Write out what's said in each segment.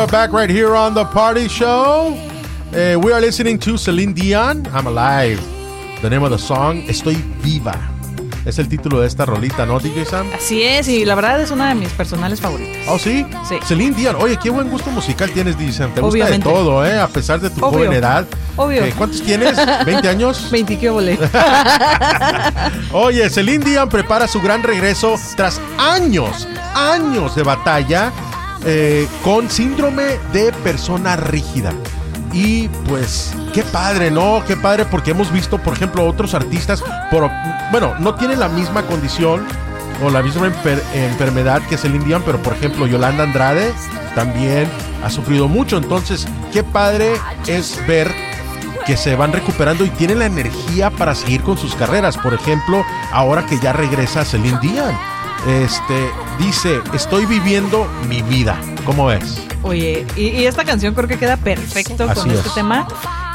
Back right here on the Party Show. We are listening to Celine Dion, I'm Alive. The name of the song, Estoy Viva. Es el título de esta rolita, ¿no, DJ Sam? Así es, y la verdad es una de mis personales favoritas. ¿Oh, sí? Sí. Celine Dion, oye, qué buen gusto musical tienes, DJ Sam. Te Obviamente. gusta de todo, a pesar de tu joven edad. Obvio. ¿Cuántos tienes? ¿20 años? 20, ¿qué volé? Oye, Celine Dion prepara su gran regreso tras años de batalla con síndrome de persona rígida. Y pues, qué padre, ¿no? Qué padre, porque hemos visto, por ejemplo, otros artistas, no tienen la misma condición o la misma enfermedad que Celine Dion, pero por ejemplo, Yolanda Andrade también ha sufrido mucho. Entonces, qué padre es ver que se van recuperando y tienen la energía para seguir con sus carreras. Por ejemplo, ahora que ya regresa Celine Dion, dice, estoy viviendo mi vida. ¿Cómo ves? Oye, y esta canción creo que queda perfecto Así con este es. tema.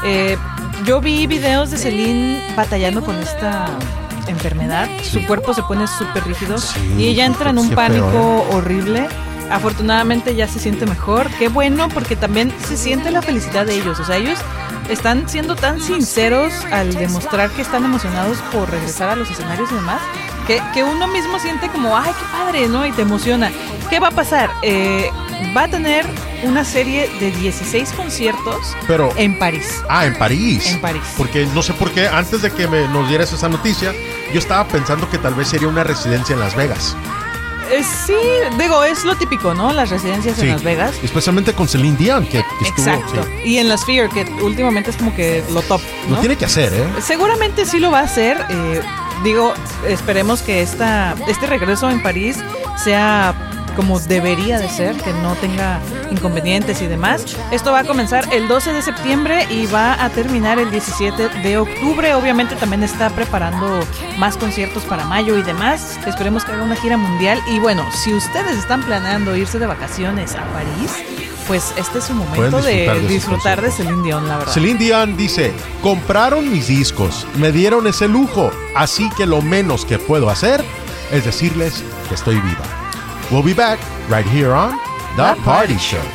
Yo vi videos de Celine batallando con esta enfermedad. Sí. Su cuerpo se pone súper rígido, Sí, y ella entra en un qué pánico feo, horrible. Afortunadamente ya se siente mejor. Qué bueno, porque también se siente la felicidad de ellos. O sea, ellos están siendo tan sinceros al demostrar que están emocionados por regresar a los escenarios y demás, que uno mismo siente como, ay, qué padre, ¿no? Y te emociona. ¿Qué va a pasar? Va a tener una serie de 16 conciertos en París. Ah, en París. En París. Porque no sé por qué, antes de que nos dieras esa noticia, yo estaba pensando que tal vez sería una residencia en Las Vegas. Sí, digo, es lo típico, ¿no? Las residencias en Las Vegas. Especialmente con Celine Dion, que estuvo... Exacto. Sí. Y en la Sphere, que últimamente es como que lo top, ¿no? Lo tiene que hacer, ¿eh? Seguramente sí lo va a hacer. Digo, esperemos que este regreso en París sea como debería de ser, que no tenga inconvenientes y demás. Esto va a comenzar el 12 de septiembre y va a terminar el 17 de octubre. Obviamente también está preparando más conciertos para mayo y demás. Esperemos que haga una gira mundial. Y bueno, si ustedes están planeando irse de vacaciones a París, pues este es su momento de disfrutar de Celine Dion, la verdad. Celine Dion dice, compraron mis discos, me dieron ese lujo, así que lo menos que puedo hacer es decirles que estoy viva. We'll be back right here on The Party Show.